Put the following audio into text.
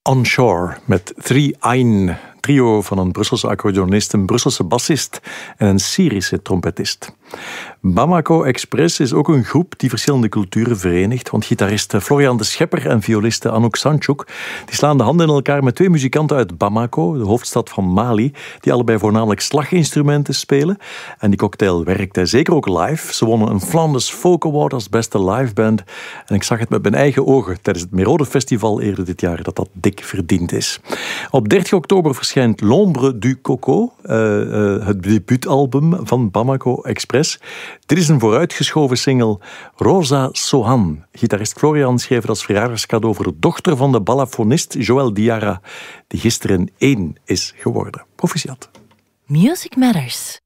Onshore met 3 Ein. Trio van een Brusselse accordeonist, een Brusselse bassist en een Syrische trompetist. Bamako Express is ook een groep die verschillende culturen verenigt, want gitarist Florian de Schepper en violiste Anouk Sanchouk die slaan de handen in elkaar met 2 muzikanten uit Bamako, de hoofdstad van Mali, die allebei voornamelijk slaginstrumenten spelen. En die cocktail werkt zeker ook live. Ze wonnen een Flanders Folk Award als beste liveband. En ik zag het met mijn eigen ogen tijdens het Merode Festival eerder dit jaar dat dik verdiend is. Op 30 oktober verschijnt L'Ombre du Coco, het debuutalbum van Bamako Express. Dit is een vooruitgeschoven single. Rosa Sohan. Gitarist Florian schreef het als verjaardagscadeau voor de dochter van de ballafonist Joël Diarra, die gisteren 1 is geworden. Proficiat. Music Matters.